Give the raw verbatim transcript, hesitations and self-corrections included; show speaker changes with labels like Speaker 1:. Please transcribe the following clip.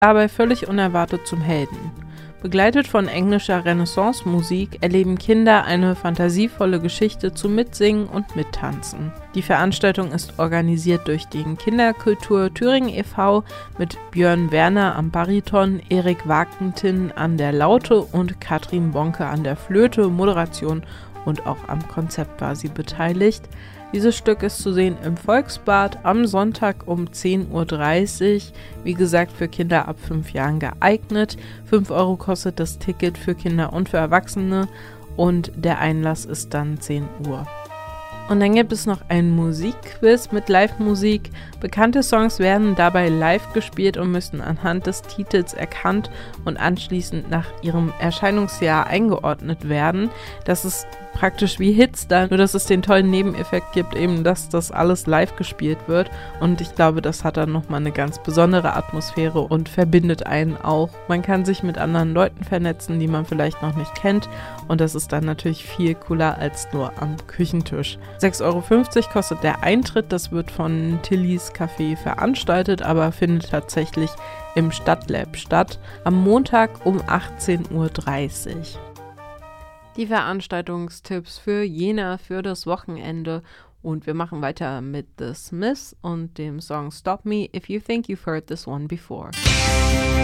Speaker 1: dabei völlig unerwartet zum Helden. Begleitet von englischer Renaissance-Musik erleben Kinder eine fantasievolle Geschichte zum Mitsingen und Mittanzen. Die Veranstaltung ist organisiert durch den Kinderkultur Thüringen e V mit Björn Werner am Bariton, Erik Wagentin an der Laute und Katrin Bonke an der Flöte, Moderation und auch am Konzept war sie beteiligt. Dieses Stück ist zu sehen im Volksbad am Sonntag um zehn Uhr dreißig. Wie gesagt, für Kinder ab fünf Jahren geeignet. fünf Euro kostet das Ticket für Kinder und für Erwachsene und der Einlass ist dann zehn Uhr. Und dann gibt es noch ein Musikquiz mit Live-Musik. Bekannte Songs werden dabei live gespielt und müssen anhand des Titels erkannt und anschließend nach ihrem Erscheinungsjahr eingeordnet werden. Das ist praktisch wie Hits dann, nur dass es den tollen Nebeneffekt gibt, eben, dass das alles live gespielt wird. Und ich glaube, das hat dann nochmal eine ganz besondere Atmosphäre und verbindet einen auch. Man kann sich mit anderen Leuten vernetzen, die man vielleicht noch nicht kennt. Und das ist dann natürlich viel cooler als nur am Küchentisch. sechs Euro fünfzig kostet der Eintritt. Das wird von Tillys Café veranstaltet, aber findet tatsächlich im Stadtlab statt. Am Montag um achtzehn Uhr dreißig. Die Veranstaltungstipps für Jena für das Wochenende. Und wir machen weiter mit The Smiths und dem Song Stop Me If You Think You've Heard This One Before.